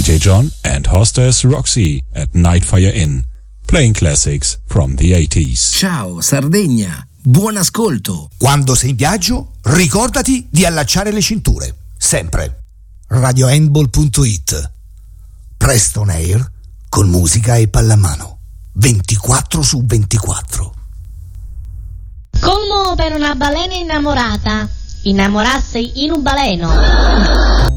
DJ John and hostess Roxy at Nightfire Inn, playing classics from the 80s. Ciao Sardegna, buon ascolto. Quando sei in viaggio, ricordati di allacciare le cinture, sempre. RadioHandball.it. Preston Air con musica e pallamano, 24/24. Come per una balena innamorata, innamorarsi in un baleno.